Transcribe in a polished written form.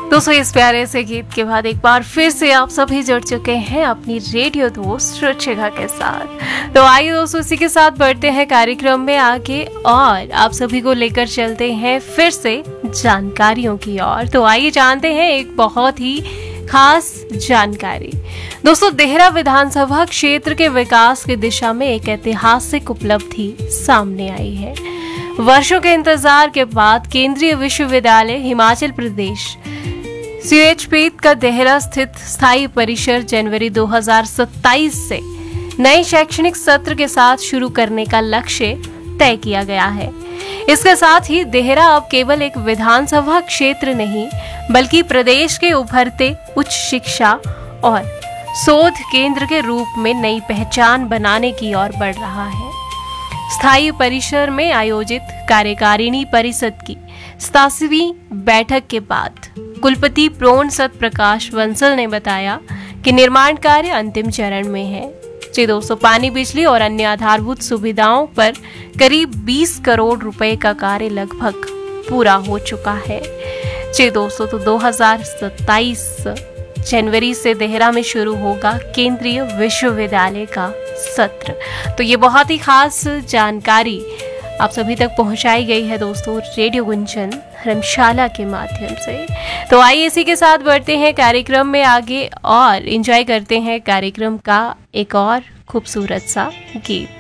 दोस्तों इस प्यारे से गीत के बाद एक बार फिर से आप सभी जुड़ चुके हैं अपनी रेडियो दोस्त रुचिका के साथ। तो आइए दोस्तों इसी के साथ बढ़ते हैं कार्यक्रम में आगे और आप सभी को लेकर चलते हैं फिर से जानकारियों की ओर। तो आइए जानते हैं एक बहुत ही खास जानकारी। दोस्तों देहरा विधानसभा क्षेत्र के विकास की दिशा में एक ऐतिहासिक उपलब्धि सामने आई है। वर्षों के इंतजार के बाद केंद्रीय विश्वविद्यालय हिमाचल प्रदेश CHP का देहरा स्थित स्थायी परिसर जनवरी 2027 से नए शैक्षणिक सत्र के साथ शुरू करने का लक्ष्य तय किया गया है। इसके साथ ही देहरा अब केवल एक विधानसभा क्षेत्र नहीं बल्कि प्रदेश के उभरते उच्च शिक्षा और शोध केंद्र के रूप में नई पहचान बनाने की ओर बढ़ रहा है। स्थायी परिसर में आयोजित कार्यकारिणी परिषद की 87वीं बैठक के बाद कुलपति प्रोन सतप्रकाश बंसल ने बताया कि निर्माण कार्य अंतिम चरण में है। जी दोस्तों, पानी, बिजली और अन्य आधारभूत सुविधाओं पर करीब 20 करोड़ रुपए का कार्य लगभग पूरा हो चुका है। जी दोस्तों, तो 2027 जनवरी से देहरा में शुरू होगा केंद्रीय विश्वविद्यालय का सत्र। तो ये बहुत ही खास जानकारी आप सभी तक पहुंचाई गई है दोस्तों रेडियो गुंजन धर्मशाला के माध्यम से। तो आइए इसी के साथ बढ़ते हैं कार्यक्रम में आगे और एंजॉय करते हैं कार्यक्रम का एक और खूबसूरत सा गीत।